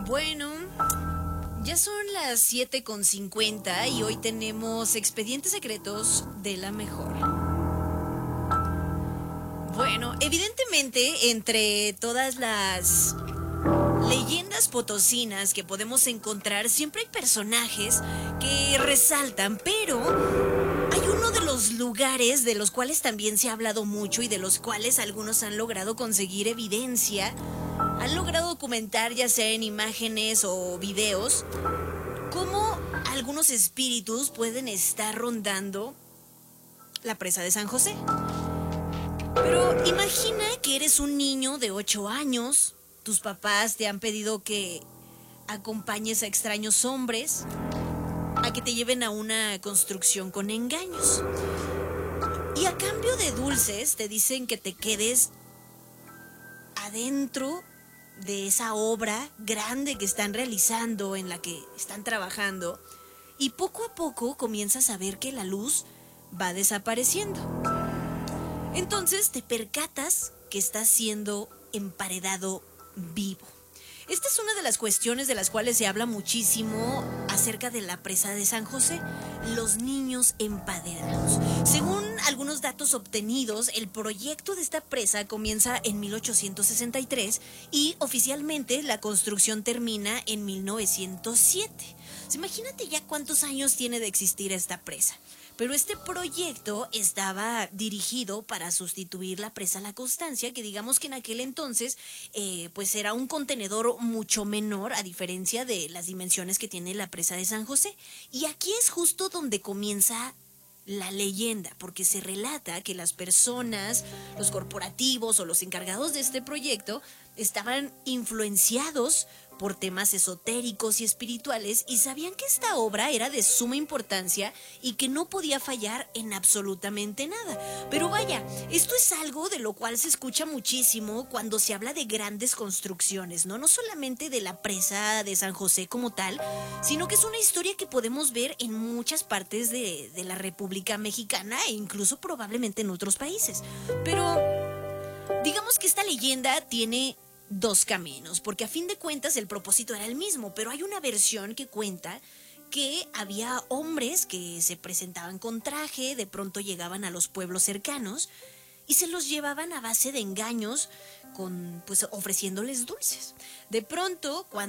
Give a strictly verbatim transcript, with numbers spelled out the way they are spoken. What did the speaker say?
Bueno, ya son las siete con cincuenta y hoy tenemos expedientes secretos de la mejor. Bueno, evidentemente, entre todas las leyendas potosinas que podemos encontrar, siempre hay personajes que resaltan, pero hay uno de los lugares de los cuales también se ha hablado mucho y de los cuales algunos han logrado conseguir evidencia, han logrado documentar, ya sea en imágenes o videos, cómo algunos espíritus pueden estar rondando la presa de San José. Pero imagina que eres un niño de ocho años, tus papás te han pedido que acompañes a extraños hombres a que te lleven a una construcción con engaños. Y a cambio de dulces te dicen que te quedes adentro de esa obra grande que están realizando, en la que están trabajando, y poco a poco comienzas a ver que la luz va desapareciendo. Entonces te percatas que estás siendo emparedado vivo. Esta es una de las cuestiones de las cuales se habla muchísimo acerca de la presa de San José, los niños emparedados. Según algunos datos obtenidos, el proyecto de esta presa comienza en mil ochocientos sesenta y tres y oficialmente la construcción termina en mil novecientos siete. Imagínate ya cuántos años tiene de existir esta presa. Pero este proyecto estaba dirigido para sustituir la presa La Constancia, que digamos que en aquel entonces eh, pues era un contenedor mucho menor a diferencia de las dimensiones que tiene la presa de San José. Y aquí es justo donde comienza la leyenda, porque se relata que las personas, los corporativos o los encargados de este proyecto estaban influenciados por temas esotéricos y espirituales y sabían que esta obra era de suma importancia y que no podía fallar en absolutamente nada. Pero vaya, esto es algo de lo cual se escucha muchísimo cuando se habla de grandes construcciones, ¿no? No solamente de la presa de San José como tal, sino que es una historia que podemos ver en muchas partes de, de la República Mexicana e incluso probablemente en otros países. Pero digamos que esta leyenda tiene dos caminos, porque a fin de cuentas el propósito era el mismo, pero hay una versión que cuenta que había hombres que se presentaban con traje, de pronto llegaban a los pueblos cercanos y se los llevaban a base de engaños, con, pues, ofreciéndoles dulces. De pronto, cuando